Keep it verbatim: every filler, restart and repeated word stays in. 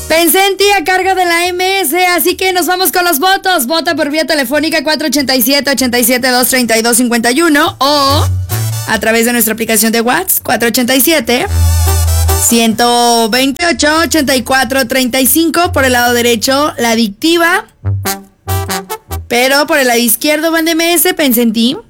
Pensé en ti a cargo de la M S, así que nos vamos con los votos. Vota por vía telefónica cuatro ocho siete, ocho siete dos, tres dos cinco uno o a través de nuestra aplicación de WhatsApp cuatro ocho siete, uno dos ocho, ocho cuatro tres cinco. Por el lado derecho, la adictiva. Pero por el lado izquierdo, banda M S, pensé en ti.